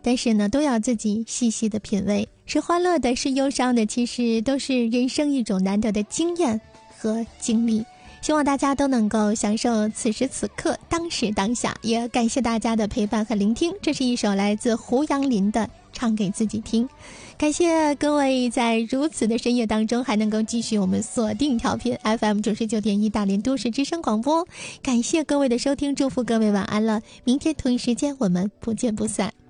但是呢，都要自己细细的品味，是欢乐的，是忧伤的，其实都是人生一种难得的经验和经历。希望大家都能够享受此时此刻，当时当下，也感谢大家的陪伴和聆听。这是一首来自胡杨林的《唱给自己听》，感谢各位在如此的深夜当中还能够继续我们锁定调频 FM99.1大连都市之声广播，感谢各位的收听，祝福各位晚安了，明天同一时间我们不见不散。